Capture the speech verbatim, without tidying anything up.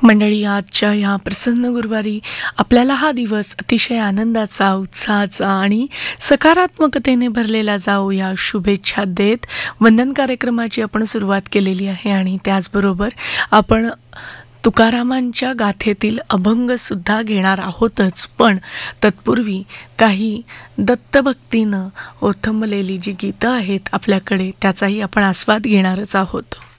मंडळी, आजच्या ह्या प्रसन्न गुरुवारी आपल्याला हा दिवस अतिशय आनंदाचा, उत्साहाचा आणि सकारात्मकतेने भरलेला जावो या शुभेच्छा देत वंदन कार्यक्रमाची आपण सुरुवात केलेली आहे. आणि त्याचबरोबर आपण तुकारामांच्या गाथेतील अभंगसुद्धा घेणार आहोतच, पण तत्पूर्वी काही दत्तभक्तीनं ओथंबलेली जी गीतं आहेत आपल्याकडे, त्याचाही आपण आस्वाद घेणारच आहोत.